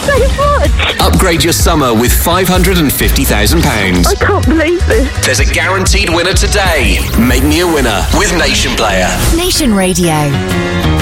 so much. Upgrade your summer with £550,000. I can't believe this. There's a guaranteed winner today. Make me a winner with Nation Player. Nation Radio.